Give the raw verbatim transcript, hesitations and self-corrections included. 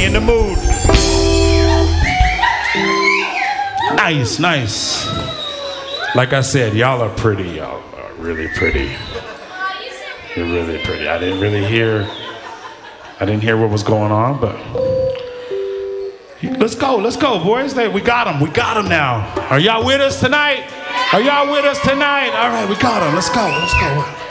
in the mood. Nice, nice. Like I said, y'all are pretty. Y'all are really pretty. You're really pretty. I didn't really hear, I didn't hear what was going on, but let's go, let's go, boys. We got them, we got them now. Are y'all with us tonight? Are y'all with us tonight? All right, we got them. Let's go, let's go.